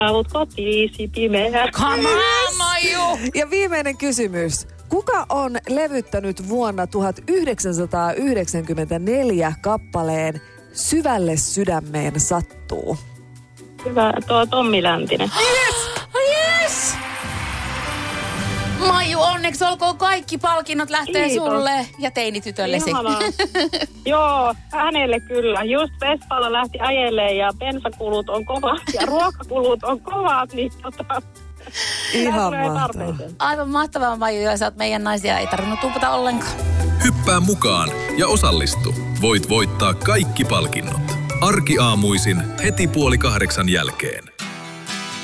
Saavut kotiisi pimeä. Come on, Maiju! Ja viimeinen kysymys. Kuka on levyttänyt vuonna 1994 kappaleen Syvälle sydämeen sattuu? Hyvä, tuo Tommi Läntinen. Yes! Maiju, onneksi olkoon kaikki palkinnot lähtee Kiitos. sulle ja teinitytöllesi. Ihanaa. Joo, hänelle kyllä. Just Vespalla lähti ajelee ja bensakulut on kovat ja ruokakulut on kovat, niin Ihan tulee mahtavaa. tarpeeseen. Aivan mahtavaa, Maiju, ja sä oot meidän naisia. Ei tarvinnut tupata ollenkaan. Hyppää mukaan ja osallistu. Voit voittaa kaikki palkinnot. Arkiaamuisin heti 7:30 jälkeen.